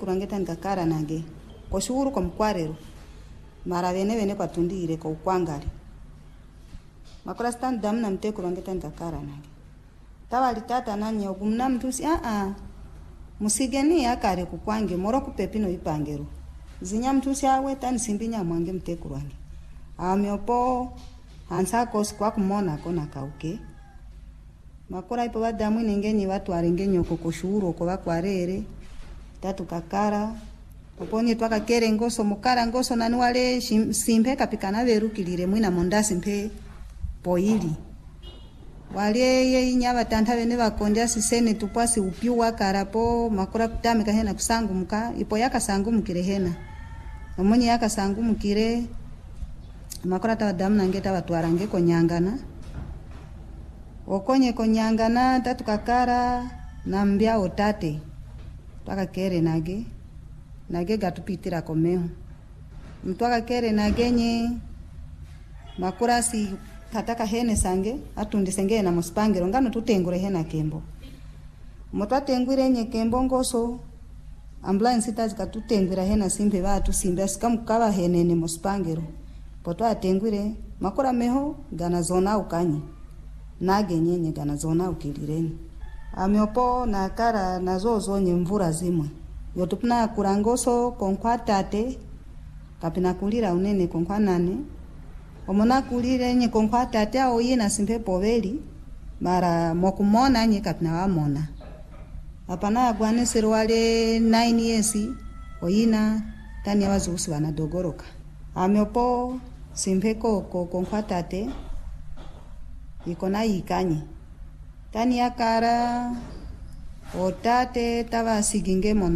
kurangeta nikakara nage koshuru kwa mkwarero mara vene kwa tundire kwa ukwangari makura stand dam na mte kurangeta nikakara nage tawali tata nani ogumna mtusi musigeni yakare kukwange moro kupepino ipangero zinya mtusi awe tani simbinya mwange mte kurange amiopo ansako kwa kumona kona kauke makura ipo badamu ningenyi watu arengenyo kokoshuru ko bakwarere tatu kakara oponye twaka kere ngoso mukara ngoso nani wale simpe kapikana berukilire mwina mondasi mpe poili wale ye nyaba tanta bene bakondia sisene tupasi upiwa karapo makura kutamika hena kusangu muka ipo yakasangu mukire hena omonye yakasangu mukire makura tawadamu nangeta watu arange konyangana okonye konyangana tatu kakara na mbia otate twaka kere nage gatupitira komeho mtwaka kere nagenye makura si kataka hene sange atundisenge na muspangero ngano tutengure hena kembo mutwatengwire nye kembo ngoso ambulance tazikatutengwira hena simbe batu simbe sikamukaba hene ne muspangero poto atengwire makura meho gana zona ukanye nage nyenye gana zona ukilireni amiopo na kara nazozo nye mvura zimwe yotupna kurangoso konkwa tate kapina kulira unene konkwa nane omona kulire nye konkwa tate oyina simpe poveli mara mokumona nye kapina wamona apana agwane serwale 9 years oyina tani wazusi wanadogoroka amiopo simpe konkwa tate ikona ikanye tani yakara otate tava siginge mo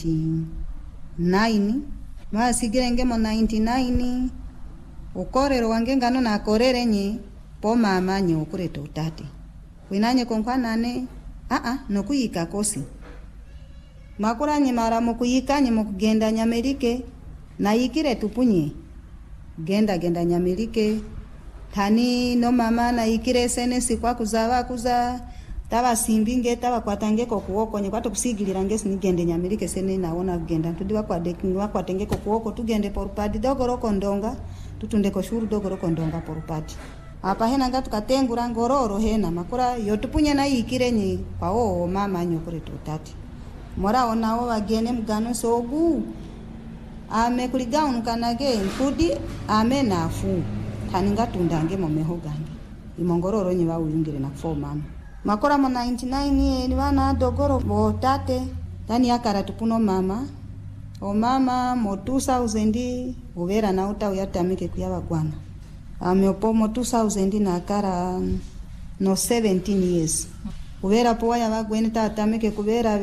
99 ma sigirenge mo 99 ukorero wange ngano na korere nye po mama nye ukurete otate winanye konkwa nane nokuyika kosi makura nye mara mokuyika nye mokugenda nyamerike na yikire tupunye genda nyamerike tani no mama na yikire sene sikwa kuza taba simbinge taba kwatange ko kuoko nye kwato kusigilira ngesi nigende nyamerike sene naona kugenda tudi wakwatenge ko kuoko tugende porupadi dogoroko ndonga tutunde ko shuru dogoroko ndonga porupadi apa hena ngatu katengura ngororo hena makura yotupunye na yikire nye kwa mama nyokore tutati mora onao wagene mgano sogu ame kuligaunu kanage nkudi ame nafu taninga tundange momeho gange imongororo nye wawingire na kufo mama makora mo 99 ni wana dogoro botate tani yakara tupuno mama o mama mo 2000 uvera na uta uyatamike kuyaba kwana ameopo mo 2000 na kara no 17 years uvera po ya bagweni tatamike kubera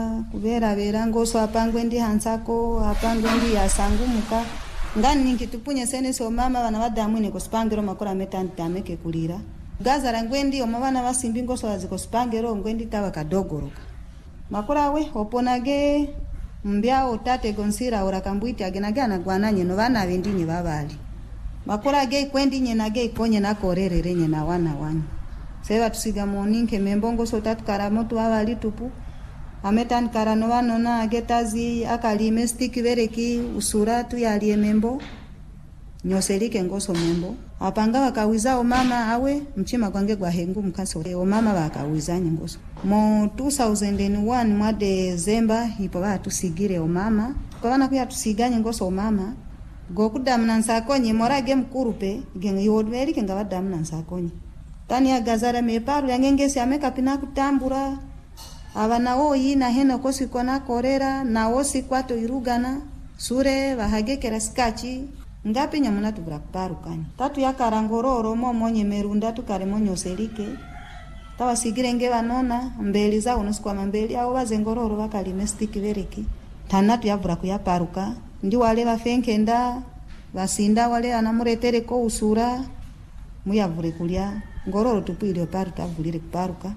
vera ngoso apangwe ndi hansako apangwe ndi yasangumuka ngani nikitupunye sene so mama wana wadamwine kuspangiro makora metantamike kulira gaza rangwendi omabana basimbingo so aziko spangero ngwendi tawa kadogoroka makora we oponage mbya otate gonsira orakambwiti agenagana gwananye no bana bendinye babali makora ge kwendi nye nage konye na korerere nye na wana wanyu seba tusiga moninke membongo so tatu karamoto babali tupu ametan karano wanona agetazi akalime stiki vereki usuratu yali membo nyoselike ngoso membo apanga wakawizao mama awe mchima kwange kwa hengu mkaso o mama wakawizanye ngoso mo 2001 mwa December ipo tusigire o mama kwa wana kuya tusiganye ngoso o mama gokudamna nsakonye morage mkurupe genge yodweri kenga wadamna nsakonye tani ya gazara meparu yangengesi ameka pina kutambura abana yina hena kosi kona korera na wosi kwato irugana sure bahagekera skachi ngapi nyamuna tubura parukani tatu yakarangororo monye merunda tukaremo nyoselike tawasigirenge banona mbeli za unusikwa mambeli au bazengororo bakalime stiki vereki tanatu yavura kuyaparuka ndi wale bafenkenda basinda wale anamuretere ko usura muyavure kulya ngororo tupile paru tavulire kuparuka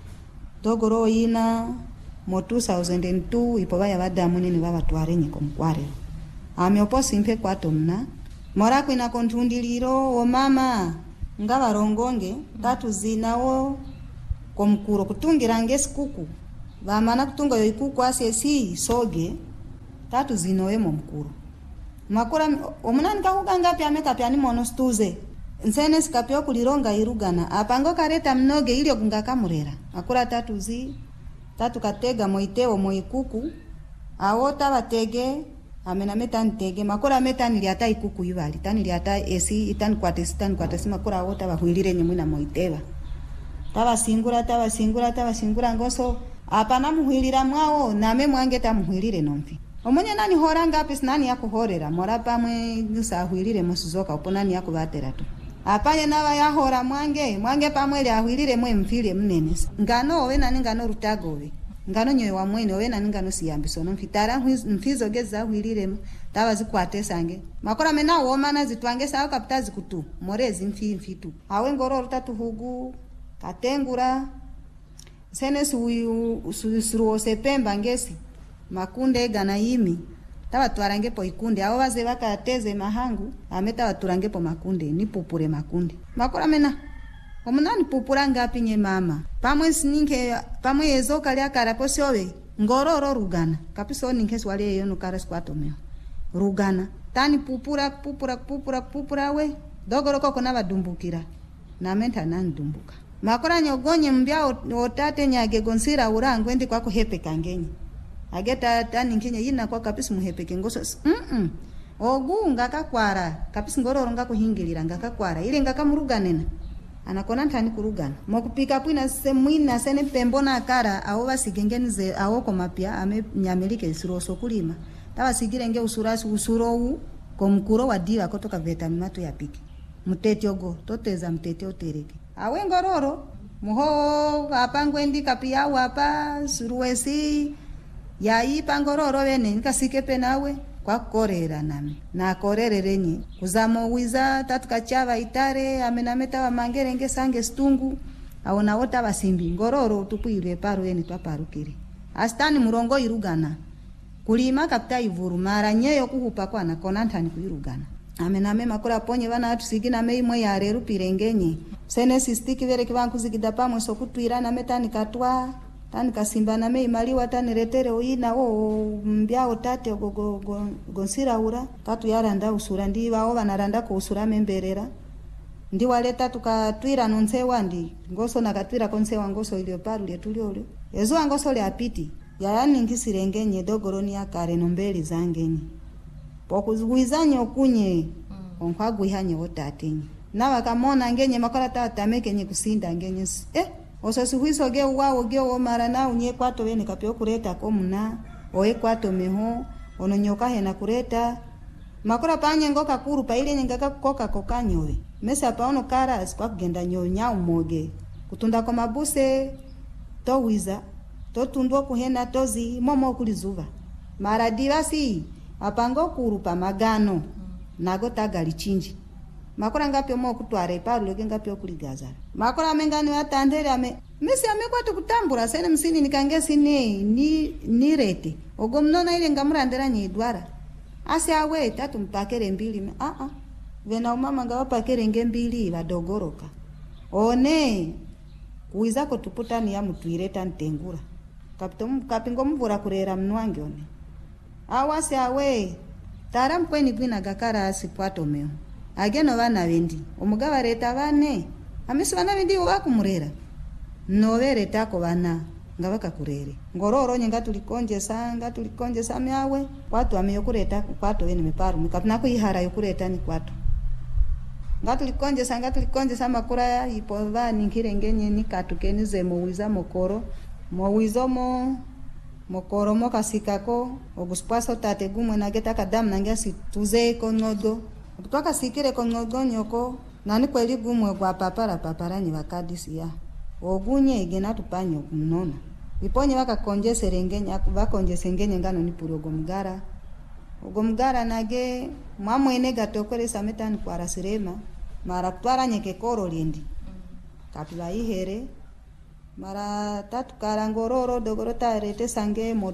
dogoro yina mo 2002 ipo baya badamu nini babatwarenye komkware ameopo simpe kwatomna mora kwina kontundiliro o mama ngabarongonge tatu zinawo komkuro kutungira ngesi kuku bamana kutunga yo ikuku asesi soge tatu zinoemo mkuru makura omunani kakuganga pya meka pya ni monostuze nsene sikapyo kulironga irugana apango kareta mnoge ilio kungakamurera makura tatu katega moiteo moikuku awota batege amena metani tege makura metani liata ikuku yivali tani liata esi itani kwatesi makura awota bahuilire nyemuna moiteva taba singura ngoso apana muhilira mwao name mwange tamuhilire nompi omunye nani hora ngapi sinani yako horera mora pamwe nusa huilire musizoka uponani yako batera tu apanye naba ya hora mwange pamwe le ahuilire mwe mfile mnene ngano we nani ngano rutago we ngano nyoyo wa mwene we nani ngano siyambiso no mfitara mfizo geza huilire taba zikwate sange makora mena womana zitwange sawa kapita zikutu morezi mfitu awe ngoro rutatu hugu katengura sene suruo sepemba ngesi makunde gana yimi taba twarange po ikunde abo baze bakateze mahangu ameta baturange po makunde ni pupure makunde makora mena omunani pupura ngapi nye mama pamwe sininke pamwe yezo kali akara posiowe ngororo rugana kapiso ninke swali yo no kara skwato meo rugana tani pupura we dogoro koko na badumbukira na menta nan dumbuka makora nyogonye mbya otate nyage gonsira urangu endi kwako hepe kangenye ageta tani nkinye yina kwa kapisi muhepeke ngoso ogu ngakakwara kapisi ngororo ngakuhingilira ngakakwara ile ngakamuruganena anakona ntani kurugana mokupika pwina semwina sene pembo na kara aho basigengenize aho komapya ame nyamelike siroso kulima tabasigirenge usurowu komkuro wadiwa kutoka vitamini matu ya piki mutete ogo toteza mutete otereke awe ngororo muho apangwendi kapia wapa suruwesi yai pangororo bene nikasike penawe kwa korera nami na korererenye kuzamo wiza tatukachava itare amenameta wa mangerenge sange stungu awona wota basimbi ngororo tupuire paru eni twaparukire astani murongo irugana kulima kapita ivuru mara nyeyo kuhupa kwa na konantani kuirugana amename makora ponye bana atusigina meimwe ya reru pirengenye sene sistiki vere kibanku zigida pamwe sokutwira na metani katwa tani kasimba na mei maliwa tani retere oina o mbyao tate gonsira ura tatu yaranda usura ndi bao banaranda ko usura memberera ndi waleta tukatwira nonse wandi ngoso nakatwira konse wangoso ilio paru letulio ezo ngoso le apiti yayani ngisirengenye dogoroni yakare nombeli zangenye pokuzguizanya okunye onkwagwihanye otatenye nawa kamona ngenye makora tatameke nye kusinda ngenye ososi huisoge uwao geo mara na unye kwato bene kapyo kureta komuna oe kwato meho ononyoka hena kureta makora panye ngoka kuru pa ile nyengaka koka kokanyowe mesa paono kara kwa kugenda nyonya umoge kutunda kwa mabuse to wiza to tundwa kuhena tozi momo kulizuva mara divasi apango kuru pa magano nago tagali chinji makora ngapyo mo kutware parulo ngapyo kuligazara makora mengani watandere mesi amekwata kutambura sene msini nikangesi ni rete ogomnona ile ngamurandera nyidwara asi awe tatu mpakere mbili vena umama ngawapakere ngembili vadogoroka one kuiza ko tuputani ya mutwireta ntengura kapingo mvura kurera mnwange one awasi awe tara mpweni gwina gakara asipwato meo ageno bana bendi omugaba leta bane amisi bana bendi wakumurera novere tako bana ngabaka kurere ngororo nyenga tulikonje samyawe watu ameyokureta kwato bene meparu mikapna ko ihara yokureta ni kwato ngatulikonje sama kura ipova ninkirengenye nikatukenize mowiza mokoro mokoro mokasikako oguspaso tate gumwe nageta kadam nangasi tuze konogo kutoka sikire kongogonyoko nani kweli gumwe kwa papara ni wakadisi ya ogunye igena tupanyo mnona iponye wakakonje serengenya bakonje sengenya ngano ni purogo mgara nage mwamwene gatokore sametani kwa rasirema mara twara nyeke koro liendi kapila ihere mara tatu karangororo dogoro tarete sange mo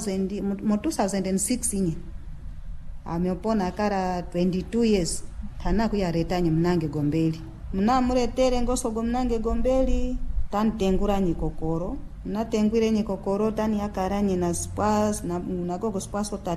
2006 inye ameopona kara 22 years tana kuyaretanye mnange gombeli mnamuretere ngosogo mnange gombeli tantengura nyikokoro natengwire nyikokoro tani yakaranye na spas na gogo spas